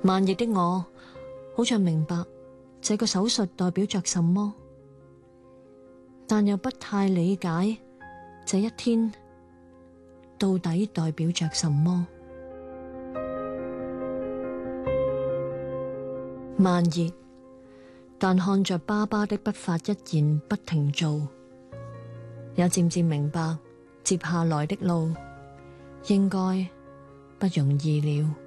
慢熱的我好像明白這個手術代表着什麼，但又不太理解這一天到底代表着什麼。慢熱，但看着爸爸的步伐一言不停做，也漸漸明白接下來的路應該不容易了。